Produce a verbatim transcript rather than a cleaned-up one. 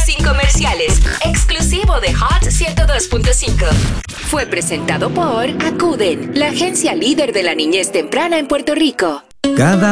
sin comerciales. Exclusivo de Hot ciento dos punto cinco. Fue presentado por Acuden, la agencia líder de la niñez temprana en Puerto Rico. Cada